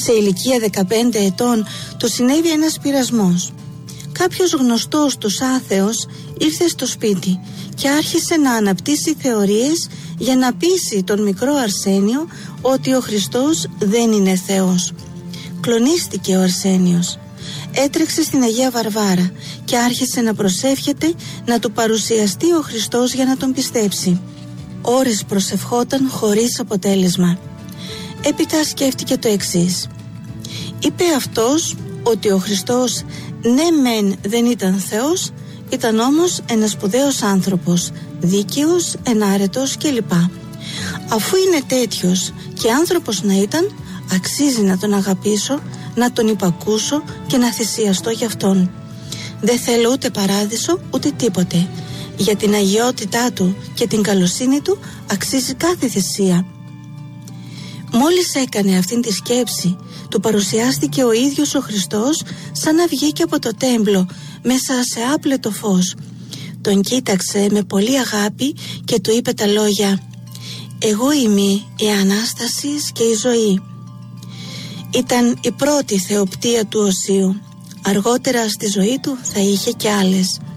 Σε ηλικία 15 ετών του συνέβη ένας πειρασμός. Κάποιος γνωστός τους άθεος ήρθε στο σπίτι και άρχισε να αναπτύσσει θεωρίες για να πείσει τον μικρό Αρσένιο ότι ο Χριστός δεν είναι Θεός. Κλονίστηκε ο Αρσένιος. Έτρεξε στην Αγία Βαρβάρα και άρχισε να προσεύχεται να του παρουσιαστεί ο Χριστός για να τον πιστέψει. Ώρες προσευχόταν χωρίς αποτέλεσμα. Έπειτα σκέφτηκε το εξής. Είπε αυτός ότι ο Χριστός ναι μεν δεν ήταν Θεός, ήταν όμως ένας σπουδαίος άνθρωπος, δίκαιος, ενάρετος κλπ. Αφού είναι τέτοιος και άνθρωπος να ήταν, αξίζει να τον αγαπήσω, να τον υπακούσω και να θυσιαστώ για αυτόν. Δεν θέλω ούτε παράδεισο ούτε τίποτε. Για την αγιότητά του και την καλοσύνη του αξίζει κάθε θυσία. Μόλις έκανε αυτήν τη σκέψη, του παρουσιάστηκε ο ίδιος ο Χριστός σαν να βγήκε από το τέμπλο μέσα σε άπλετο φως. Τον κοίταξε με πολύ αγάπη και του είπε τα λόγια «Εγώ είμαι η Ανάστασης και η ζωή». Ήταν η πρώτη θεοπτία του Οσίου. Αργότερα στη ζωή του θα είχε και άλλες.